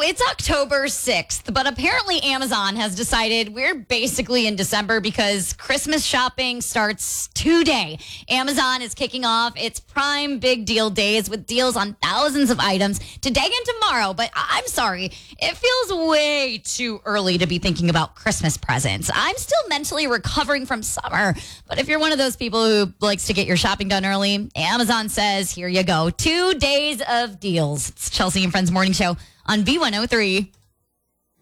It's October 6th, but apparently Amazon has decided we're basically in December because Christmas shopping starts today. Amazon is kicking off its Prime Big Deal Days with deals on thousands of items today and tomorrow. But I'm sorry, it feels way too early to be thinking about Christmas presents. I'm still mentally recovering from summer. But if you're one of those people who likes to get your shopping done early, Amazon says, here you go. 2 days of deals. It's Chelsea and Friends Morning Show on B103.